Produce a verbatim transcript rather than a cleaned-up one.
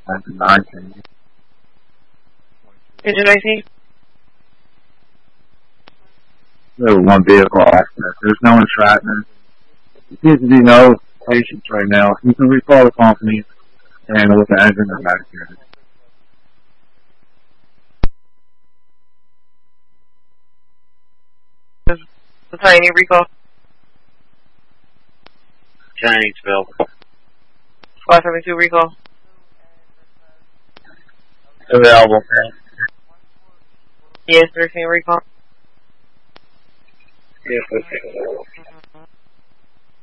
That's nineteen. Engine nineteen? There was one vehicle accident. There's no entrapment. There seems to be no patients right now. You can recall the company and with the engine is medicated. Sorry, any recall? Chinese Squad seventy-two recall. Available. Yes, thirteen recall. Yes, okay.